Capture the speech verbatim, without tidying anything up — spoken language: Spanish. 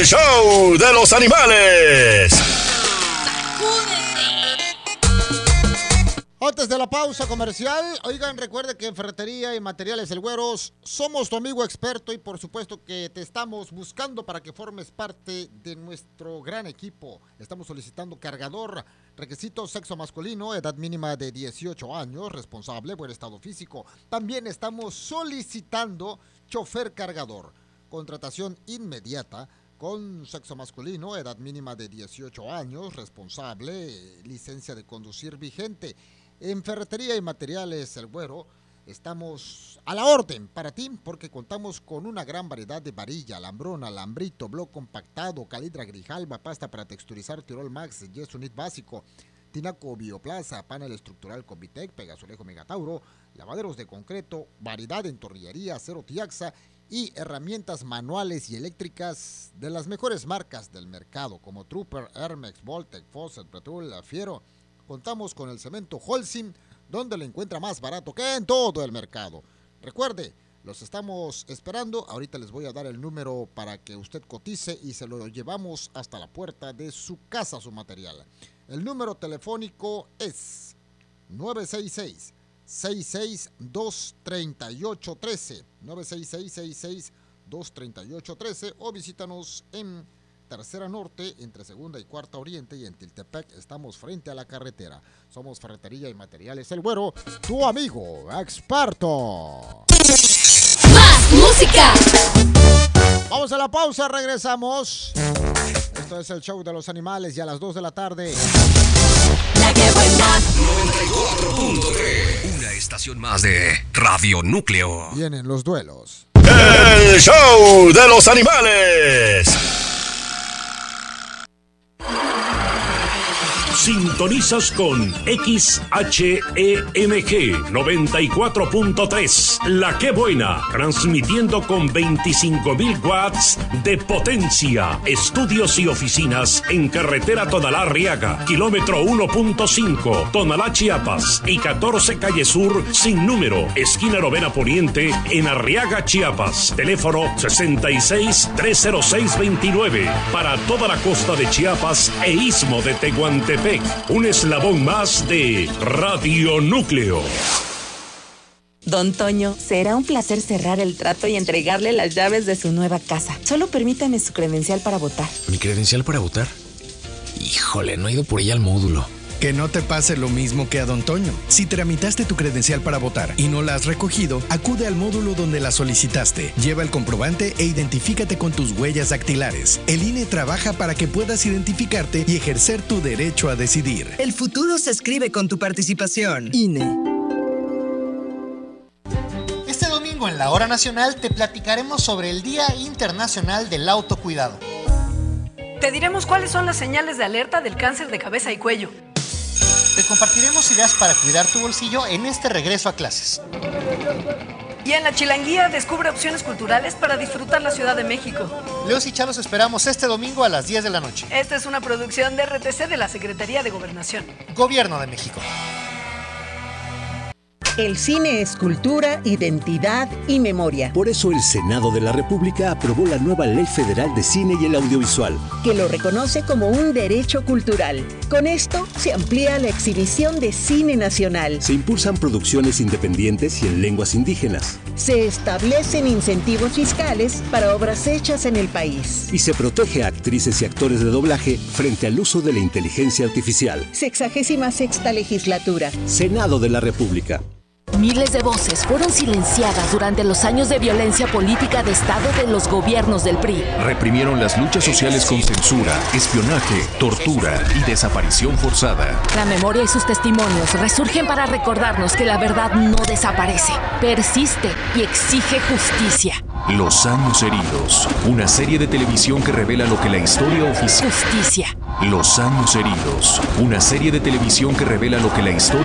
El show de los animales. Antes de la pausa comercial, oigan, recuerde que en Ferretería y Materiales El Güero somos tu amigo experto y por supuesto que te estamos buscando para que formes parte de nuestro gran equipo. Estamos solicitando cargador, requisito sexo masculino, edad mínima de dieciocho años, responsable, buen estado físico. También estamos solicitando chofer cargador, contratación inmediata con sexo masculino, edad mínima de dieciocho años, responsable, licencia de conducir vigente. En Ferretería y Materiales El Güero estamos a la orden para ti porque contamos con una gran variedad de varilla, alambrón, alambrito, bloc compactado, calidra grijalba, pasta para texturizar Tirol Max, Yes Unit básico, tinaco Bioplaza, panel estructural Convitec, Pegasolejo Megatauro, lavaderos de concreto, variedad en tornillería, acero Tiaxa y herramientas manuales y eléctricas de las mejores marcas del mercado como Trooper, Hermex, Voltec, Fawcett, Pretul, Fiero. Contamos con el cemento Holcim, donde lo encuentra más barato que en todo el mercado. Recuerde, los estamos esperando. Ahorita les voy a dar el número para que usted cotice y se lo llevamos hasta la puerta de su casa, su material. El número telefónico es nueve seis seis, seis seis dos, tres ocho uno tres, nueve seis seis, seis seis dos, tres ocho uno tres o visítanos en Tercera Norte, entre Segunda y Cuarta Oriente, y en Tiltepec estamos frente a la carretera. Somos Ferretería y Materiales El Güero, tu amigo experto. ¡Más música! Vamos a la pausa, regresamos. Esto es el show de los animales y a las dos de la tarde. La que buena. noventa y cuatro punto tres. Una estación más de Radio Núcleo. Vienen los duelos. El show de los animales. Sintonizas con X H E M G noventa y cuatro punto tres, La Que Buena, transmitiendo con veinticinco mil watts de potencia. Estudios y oficinas en carretera Tonalá-Arriaga, kilómetro uno punto cinco, Tonalá, Chiapas, y catorce calle Sur sin número, esquina Novena Poniente, en Arriaga, Chiapas. Teléfono sesenta y seis, trescientos seis, veintinueve. Para toda la costa de Chiapas e istmo de Tehuantepec. Un eslabón más de Radio Núcleo. Don Toño, será un placer cerrar el trato y entregarle las llaves de su nueva casa. Solo permítame su credencial para votar. ¿Mi credencial para votar? Híjole, no he ido por ella al módulo. Que no te pase lo mismo que a Don Toño. Si tramitaste tu credencial para votar y no la has recogido, acude al módulo donde la solicitaste. Lleva el comprobante e identifícate con tus huellas dactilares. El I N E trabaja para que puedas identificarte y ejercer tu derecho a decidir. El futuro se escribe con tu participación. I N E. Este domingo en la Hora Nacional te platicaremos sobre el Día Internacional del Autocuidado. Te diremos cuáles son las señales de alerta del cáncer de cabeza y cuello. Te compartiremos ideas para cuidar tu bolsillo en este regreso a clases. Y en la Chilanguía descubre opciones culturales para disfrutar la Ciudad de México. Leos y Chalos esperamos este domingo a las diez de la noche. Esta es una producción de R T C de la Secretaría de Gobernación. Gobierno de México. El cine es cultura, identidad y memoria. Por eso el Senado de la República aprobó la nueva Ley Federal de Cine y el Audiovisual, que lo reconoce como un derecho cultural. Con esto se amplía la exhibición de cine nacional. Se impulsan producciones independientes y en lenguas indígenas. Se establecen incentivos fiscales para obras hechas en el país. Y se protege a actrices y actores de doblaje frente al uso de la inteligencia artificial. Sexagésima sexta legislatura. Senado de la República. Miles de voces fueron silenciadas durante los años de violencia política de Estado de los gobiernos del P R I. Reprimieron las luchas sociales con censura, espionaje, tortura y desaparición forzada. La memoria y sus testimonios resurgen para recordarnos que la verdad no desaparece, persiste y exige justicia. Los años heridos, una serie de televisión que revela lo que la historia oficial... Justicia. Los años heridos, una serie de televisión que revela lo que la historia